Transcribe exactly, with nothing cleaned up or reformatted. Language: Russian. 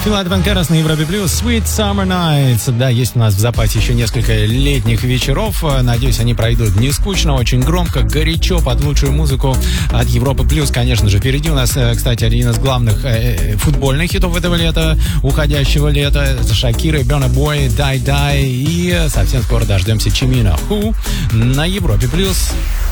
Филат Ванкерас на Европе Плюс, Sweet Summer Nights. Да, есть у нас в запасе еще несколько летних вечеров. Надеюсь, они пройдут не скучно, очень громко, горячо, под лучшую музыку от Европы Плюс. Конечно же, впереди у нас, кстати, один из главных э, футбольных хитов этого лета, уходящего лета. Это Шакира, Burna Boy, Die Die. И совсем скоро дождемся Чимино Ху на Европе Плюс.